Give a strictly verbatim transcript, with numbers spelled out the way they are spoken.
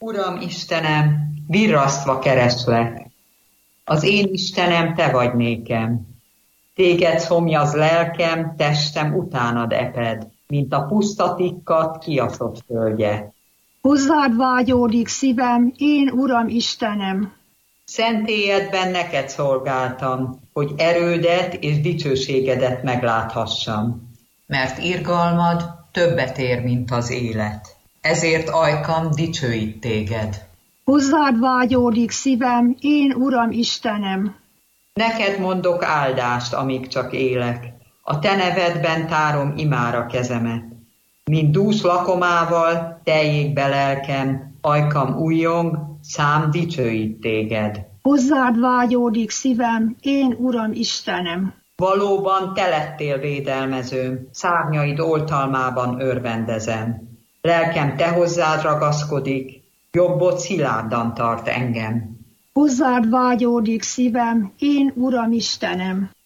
Uram Istenem, virrasztva kereslek. Az én Istenem, te vagy nékem. Téged szomjaz lelkem, testem utánad eped, mint a pusztatikkat kiaszott földje. Hozzád vágyódik szívem, én Uram Istenem. Szentélyedben neked szolgáltam, hogy erődet és dicsőségedet megláthassam. Mert irgalmad többet ér, mint az élet. Ezért ajkam dicsőít téged. Hozzád vágyódik szívem, én Uram Istenem. Neked mondok áldást, amíg csak élek. A te nevedben tárom imára kezemet. Mint dús lakomával teljék be lelkem, ajkam újjong, szám dicsőít téged. Hozzád vágyódik szívem, én Uram Istenem. Valóban te lettél védelmezőm, szárnyaid oltalmában örvendezem. Lelkem te hozzád ragaszkodik, jobbod szilárdan tart engem. Hozzád vágyódik szívem, én Uram Istenem.